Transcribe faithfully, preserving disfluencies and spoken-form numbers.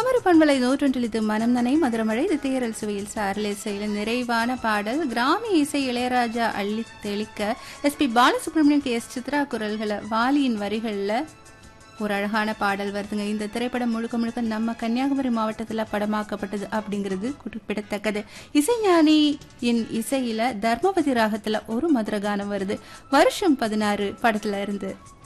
குமரி பண்பலை நூற்றொன்றில் இது மனம் நனை மதுரமழை இது தேரல் சுவையில் சாரலே செயல நிறைவான பாடல் கிராமிய இசை இளையராஜா அள்ளி தெளிக்க S B Balasubramaniam K S Chitra குரல்களை வாலியின் வரிகளில் ஒரு அழகான பாடல் வருதுங்க. இந்த திரைப்படம் முழுக்க முழுக்க நம்ம கன்னியாகுமரி மாவட்டத்தில் படமாக்கப்பட்டது அப்படிங்கிறது குறிப்பிடத்தக்கது. இசைஞானியின் இசையில தர்மபதி ராகத்துல ஒரு மதுரகானம் வருது. வருஷம் பதினாறு படத்துல இருந்து.